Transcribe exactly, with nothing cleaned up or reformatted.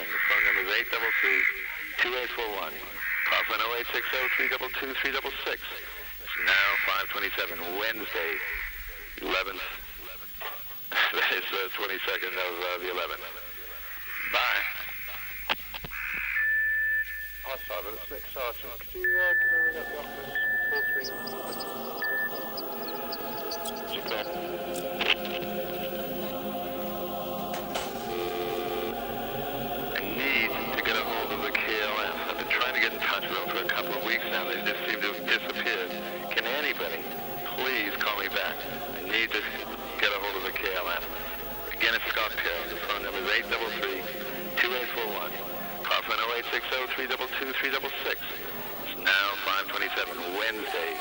The phone number is eight three three, two eight four one. Coughlin oh eight six oh, three two two, three six six. It's now five twenty-seven, Wednesday, eleventh. That is the twenty-second of uh, the eleventh. Bye. Hi, Simon. It's Nick Sargent. Could you uh, give me a ring at the office? four three. I need to get a hold of the K L F. I've been trying to get in touch with them for a couple of weeks now. They just seem to have disappeared. Can anybody please call me back? I need to get a hold of the K L F. Again, it's Scott Perry. The phone number is eight three three, two eight four one. Coughlin oh eight six oh, three two two, three six six. It's now five twenty-seven, Wednesday.